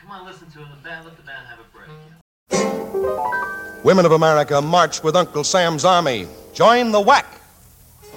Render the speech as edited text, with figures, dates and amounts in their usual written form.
come on, listen to him. Let the band have a break. Women of America, march with Uncle Sam's Army. Join the WAC.